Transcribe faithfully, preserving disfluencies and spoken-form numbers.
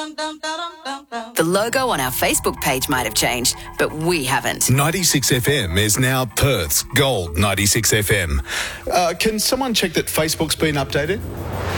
The logo on our Facebook page might have changed, but we haven't. ninety-six F M is now Perth's Gold ninety-six F M. Uh, can someone check that Facebook's been updated?